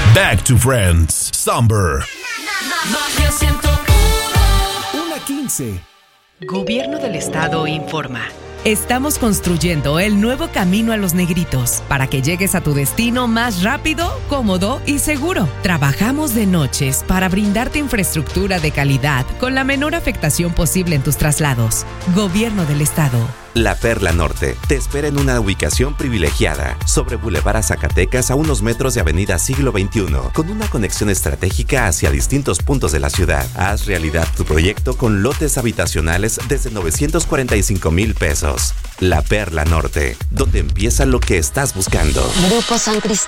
Back to Friends, Somber. 1:15. Gobierno del Estado informa. Estamos construyendo el nuevo camino a Los Negritos para que llegues a tu destino más rápido, cómodo y seguro. Trabajamos de noches para brindarte infraestructura de calidad con la menor afectación posible en tus traslados. Gobierno del Estado. La Perla Norte te espera en una ubicación privilegiada sobre Boulevard Zacatecas a unos metros de Avenida Siglo XXI, con una conexión estratégica hacia distintos puntos de la ciudad. Haz realidad tu proyecto con lotes habitacionales desde 945,000 pesos. La Perla Norte, donde empieza lo que estás buscando. Grupo San Cristóbal.